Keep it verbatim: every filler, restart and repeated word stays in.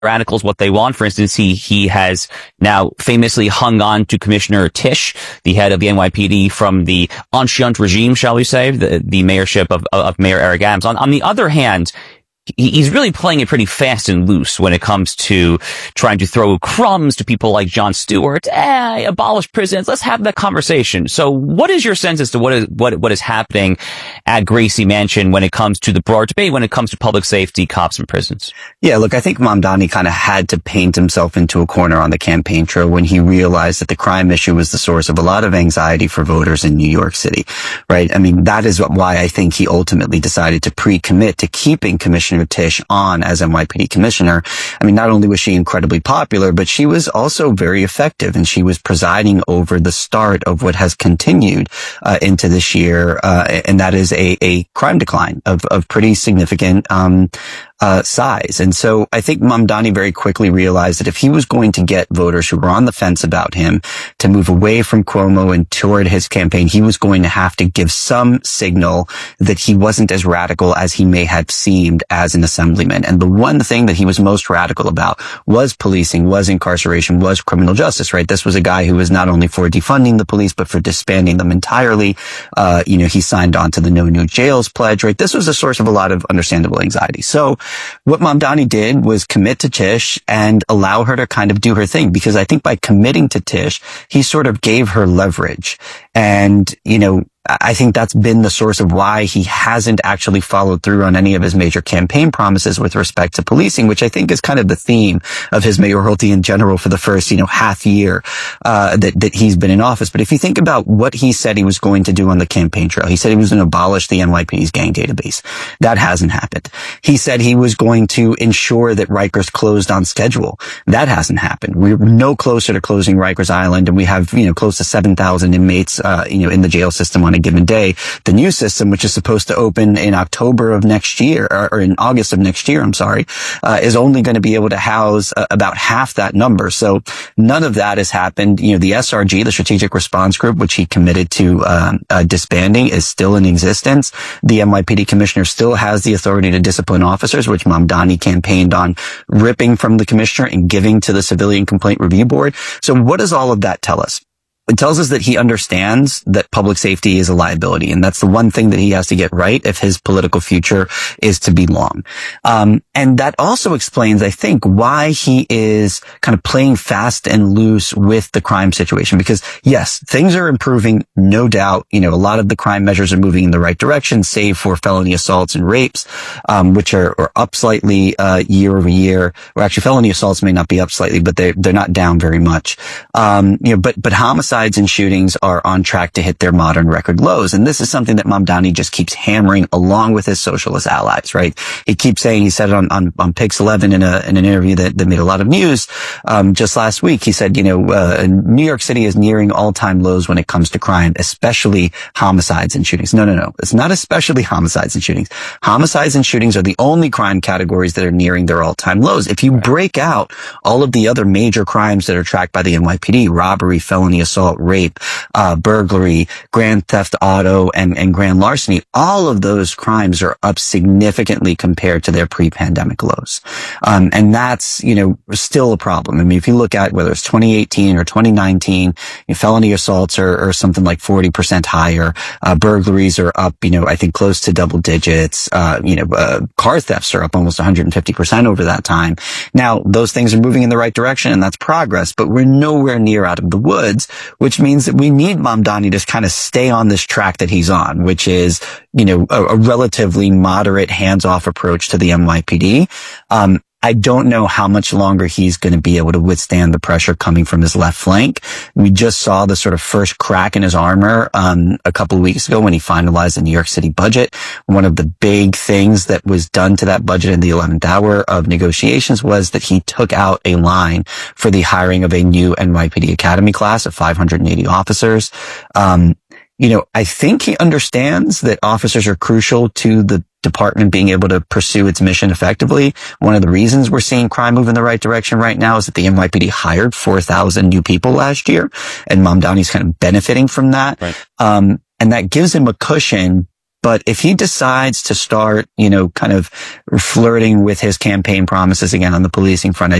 radicals what they want. For instance, he, he has now famously hung on to Commissioner Tisch, the head of the N Y P D from the ancient regime, shall we say, the, the mayorship of, of Mayor Eric Adams. On, on the other hand, he's really playing it pretty fast and loose when it comes to trying to throw crumbs to people like Jon Stewart. Eh, abolish prisons. Let's have that conversation. So what is your sense as to what is, what, what is happening at Gracie Mansion when it comes to the broader debate, when it comes to public safety, cops, and prisons? Yeah, look, I think Mamdani kind of had to paint himself into a corner on the campaign trail when he realized that the crime issue was the source of a lot of anxiety for voters in New York City, right? I mean, that is why I think he ultimately decided to pre-commit to keeping Commissioner Tisch on as N Y P D commissioner. I mean, not only was she incredibly popular, but she was also very effective, and she was presiding over the start of what has continued uh, into this year, uh, and that is a, a crime decline of, of pretty significant um Uh, size. And so I think Mamdani very quickly realized that if he was going to get voters who were on the fence about him to move away from Cuomo and toward his campaign, he was going to have to give some signal that he wasn't as radical as he may have seemed as an assemblyman. And the one thing that he was most radical about was policing, was incarceration, was criminal justice, right? This was a guy who was not only for defunding the police, but for disbanding them entirely. Uh, you know, he signed on to the No New Jails pledge, right? This was a source of a lot of understandable anxiety. So what Mamdani did was commit to Tisch and allow her to kind of do her thing, because I think by committing to Tisch, he sort of gave her leverage. And, you know, I think that's been the source of why he hasn't actually followed through on any of his major campaign promises with respect to policing, which I think is kind of the theme of his mayoralty in general for the first, you know, half year, uh, that, that he's been in office. But if you think about what he said he was going to do on the campaign trail, he said he was going to abolish the N Y P D's gang database. That hasn't happened. He said he was going to ensure that Rikers closed on schedule. That hasn't happened. We're no closer to closing Rikers Island, and we have, you know, close to seven thousand inmates, uh, you know, in the jail system on a given day. The new system, which is supposed to open in October of next year, or, or in August of next year, I'm sorry, uh, is only going to be able to house uh, about half that number. So none of that has happened. You know, the S R G, the Strategic Response Group, which he committed to uh, uh, disbanding, is still in existence. The N Y P D commissioner still has the authority to discipline officers, which Mamdani campaigned on ripping from the commissioner and giving to the Civilian Complaint Review Board. So what does all of that tell us? It tells us that he understands that public safety is a liability, and that's the one thing that he has to get right if his political future is to be long. Um, and that also explains, I think, why he is kind of playing fast and loose with the crime situation. Because yes, things are improving, no doubt. You know, a lot of the crime measures are moving in the right direction, save for felony assaults and rapes, um, which are, are up slightly uh, year over year. Or actually, felony assaults may not be up slightly, but they're they're not down very much. Um, you know, but but homicide and shootings are on track to hit their modern record lows. And this is something that Mamdani just keeps hammering along with his socialist allies, right? He keeps saying, he said it on, on, on Pix eleven in a, in an interview that, that made a lot of news, um, just last week. He said, you know, uh, New York City is nearing all-time lows when it comes to crime, especially homicides and shootings. No, no, no. It's not especially homicides and shootings. Homicides and shootings are the only crime categories that are nearing their all-time lows. If you break out all of the other major crimes that are tracked by the N Y P D, robbery, felony assault, rape, uh, burglary, grand theft auto, and, and grand larceny, all of those crimes are up significantly compared to their pre-pandemic lows. Um, and that's, you know, still a problem. I mean, if you look at whether it's twenty eighteen or twenty nineteen, you know, felony assaults are, are something like forty percent higher. Uh, burglaries are up, you know, I think close to double digits. Uh, you know, uh, car thefts are up almost one hundred fifty percent over that time. Now, those things are moving in the right direction, and that's progress, but we're nowhere near out of the woods, which means that we need Mamdani to kind of stay on this track that he's on, which is, you know, a, a relatively moderate hands-off approach to the N Y P D. Um, I don't know how much longer he's going to be able to withstand the pressure coming from his left flank. We just saw the sort of first crack in his armor um a couple of weeks ago when he finalized the New York City budget. One of the big things that was done to that budget in the eleventh hour of negotiations was that he took out a line for the hiring of a new N Y P D Academy class of five hundred eighty officers. Um, you know, I think he understands that officers are crucial to the department being able to pursue its mission effectively. One of the reasons we're seeing crime move in the right direction right now is that the N Y P D hired four thousand new people last year, and Mamdani's kind of benefiting from that. Right. Um, and that gives him a cushion But if he decides to start, you know, kind of flirting with his campaign promises again on the policing front, I